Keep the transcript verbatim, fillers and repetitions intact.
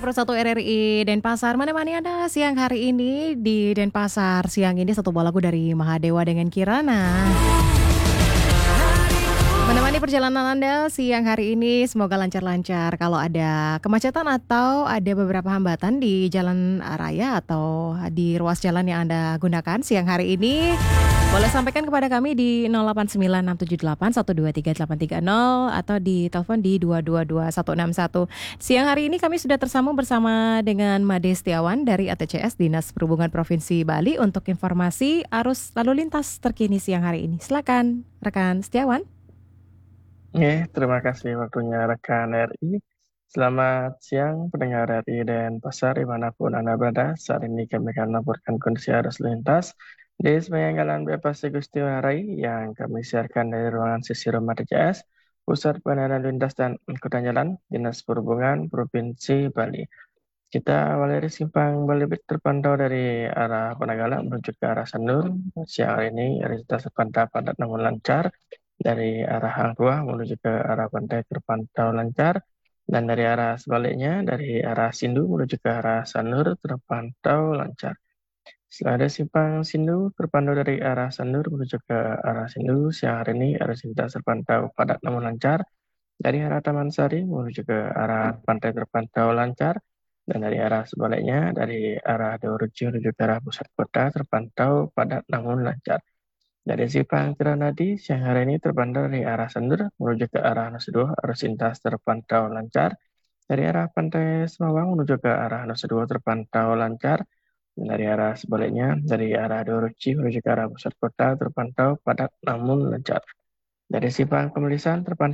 satu R R I Denpasar. Menemani Anda siang hari ini di Denpasar. Siang ini satu buah lagu dari Mahadewa dengan Kirana. Menemani perjalanan Anda siang hari ini, semoga lancar-lancar. Kalau ada kemacetan atau ada beberapa hambatan di jalan raya atau di ruas jalan yang Anda gunakan siang hari ini, boleh sampaikan kepada kami di nol delapan sembilan enam tujuh delapan satu dua tiga delapan tiga nol atau di telepon di dua dua dua satu enam satu. Siang hari ini kami sudah tersambung bersama dengan Made Setiawan dari A T C S Dinas Perhubungan Provinsi Bali untuk informasi arus lalu lintas terkini siang hari ini. Silakan rekan Setiawan. Oke, terima kasih waktunya rekan R I. Selamat siang pendengar R I Denpasar dimanapun Anda berada. Saat ini kami akan melaporkan kondisi arus lintas di Semayanggalan Bypass Gusti Ngurah Rai yang kami siarkan dari ruangan sisi rumah D C S, Pusat Penerangan Lalu Lintas dan Angkutan Jalan, Dinas Perhubungan Provinsi Bali. Kita awali dari simpang Balibit terpantau dari arah Panagala menuju ke arah Sanur. Siang hari ini arus lintas terpantau padat namun lancar. Dari arah Hang Tuah menuju ke arah pantai terpantau lancar, dan dari arah sebaliknya dari arah Sindu menuju ke arah Sanur terpantau lancar. Setelah ada simpang Sindu terpantau dari arah Sanur menuju ke arah Sindu, siang hari ini arus lintas terpantau padat namun lancar. Dari arah Taman Sari menuju ke arah pantai terpantau lancar, dan dari arah sebaliknya dari arah Daurujung menuju ke arah pusat kota terpantau padat namun lancar. Dari simpang Ciranadi, siang hari ini terpantau dari arah Sanur menuju ke arah Nusa Dua, arus lintas terpantau lancar. Dari arah Pantai Semawang menuju ke arah Nusa Dua terpantau lancar. Dan dari arah sebaliknya, dari arah Doruci menuju ke arah pusat kota terpantau padat namun lancar. Dari simpang Pemelisan terpantau